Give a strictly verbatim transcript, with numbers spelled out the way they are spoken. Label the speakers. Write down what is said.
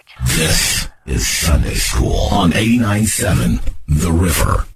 Speaker 1: This is Sunday School on eighty-nine point seven The River.